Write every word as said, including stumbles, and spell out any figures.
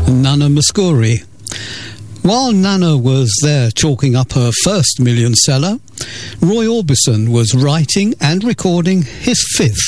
Nana Mouskouri. While Nana was there chalking up her first million seller, Roy Orbison was writing and recording his fifth.